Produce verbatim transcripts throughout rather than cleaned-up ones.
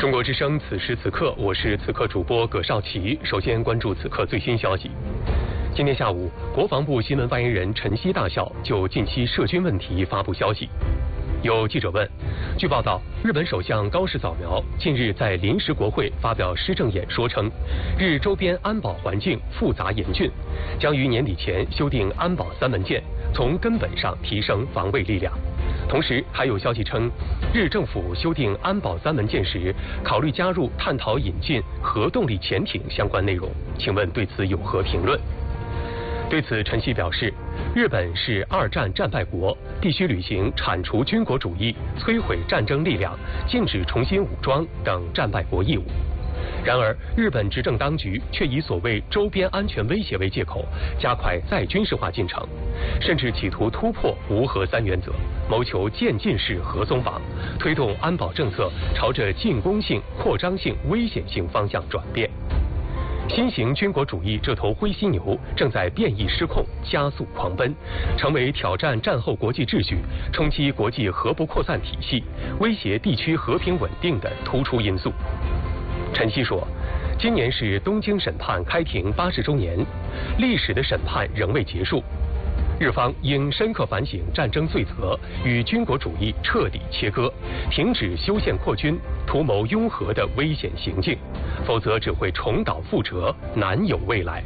中国之声，此时此刻，我是此刻主播葛少奇。首先关注此刻最新消息。今天下午，国防部新闻发言人陈希大校就近期涉军问题发布消息。有记者问，据报道，日本首相高市早苗近日在临时国会发表施政演说称，日周边安保环境复杂严峻，将于年底前修订安保三文件，从根本上提升防卫力量。同时，还有消息称，日政府修订安保三文件时，考虑加入探讨引进核动力潜艇相关内容。请问对此有何评论？对此，陈希表示，日本是二战战败国，必须履行铲除军国主义、摧毁战争力量、禁止重新武装等战败国义务。然而，日本执政当局却以所谓周边安全威胁为借口，加快再军事化进程，甚至企图突破无核三原则，谋求渐进式核松绑，推动安保政策朝着进攻性、扩张性、危险性方向转变。新型军国主义这头灰犀牛正在变异失控、加速狂奔，成为挑战战后国际秩序、冲击国际核不扩散体系、威胁地区和平稳定的突出因素。陈希说，今年是东京审判开庭八十周年，历史的审判仍未结束。日方应深刻反省战争罪责，与军国主义彻底切割，停止修宪扩军、图谋拥核的危险行径，否则只会重蹈覆辙，难有未来。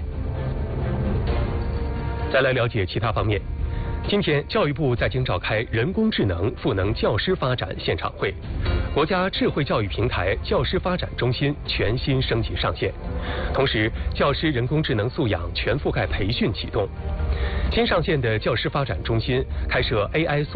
再来了解其他方面。今天，教育部在京召开人工智能赋能教师发展现场会，国家智慧教育平台教师发展中心全新升级上线，同时，教师人工智能素养全覆盖培训启动。新上线的教师发展中心开设 A I